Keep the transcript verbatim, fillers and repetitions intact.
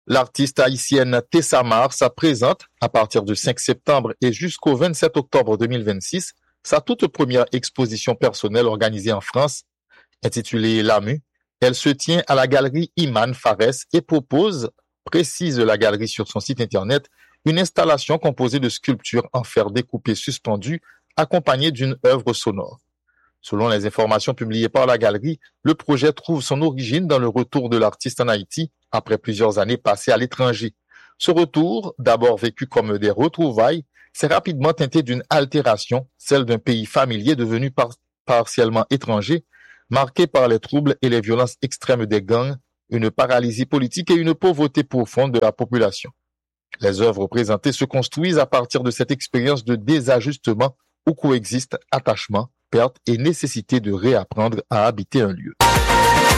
L'artiste haïtienne Tessa Mars présente, à partir du cinq septembre et jusqu'au vingt-sept octobre deux mille vingt-six, sa toute première exposition personnelle organisée en France, intitulée L'Amu. Elle se tient à la galerie Iman Fares et propose, précise la galerie sur son site internet, une installation composée de sculptures en fer découpé suspendues, accompagnée d'une œuvre sonore. Selon les informations publiées par la galerie, le projet trouve son origine dans le retour de l'artiste en Haïti après plusieurs années passées à l'étranger. Ce retour, d'abord vécu comme des retrouvailles, s'est rapidement teinté d'une altération, celle d'un pays familier devenu par- partiellement étranger, marqué par les troubles et les violences extrêmes des gangs, une paralysie politique et une pauvreté profonde de la population. Les œuvres présentées se construisent à partir de cette expérience de désajustement où coexistent attachement, perte et nécessité de réapprendre à habiter un lieu.